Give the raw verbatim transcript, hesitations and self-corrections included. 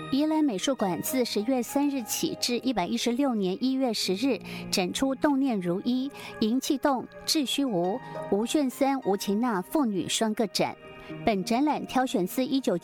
宜兰美术馆自十月三日起至一百一十六年一月十日展出《动念如一》、银气动、致虚无、吴炫森、吴琴娜父女双个展。本展览挑选自一九